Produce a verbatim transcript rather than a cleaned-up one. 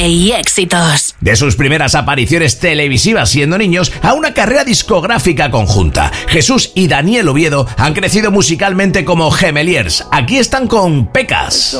Play Éxitos. De sus primeras apariciones televisivas siendo niños a una carrera discográfica conjunta, Jesús y Daniel Oviedo han crecido musicalmente como gemeliers. Aquí están con Pecas.